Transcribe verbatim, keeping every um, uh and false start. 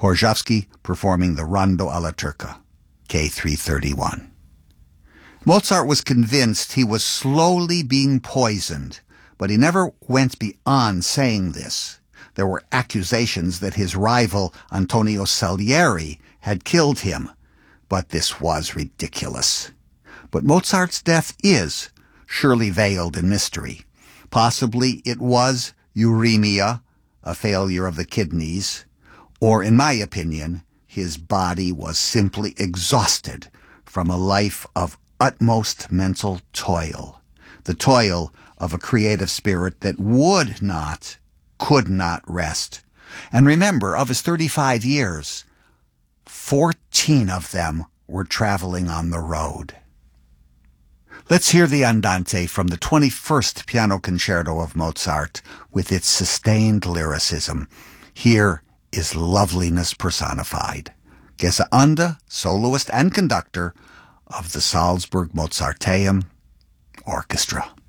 Horszowski performing the Rondo alla Turca, K three thirty-one. Mozart was convinced he was slowly being poisoned, but he never went beyond saying this. There were accusations that his rival, Antonio Salieri, had killed him, but this was ridiculous. But Mozart's death is surely veiled in mystery. Possibly it was uremia, a failure of the kidneys, or, in my opinion, his body was simply exhausted from a life of utmost mental toil, the toil of a creative spirit that would not, could not rest. And remember, of his thirty-five years, fourteen of them were traveling on the road. Let's hear the Andante from the twenty-first Piano Concerto of Mozart with its sustained lyricism. Here is loveliness personified. Gesa Anda, soloist and conductor of the Salzburg Mozarteum Orchestra.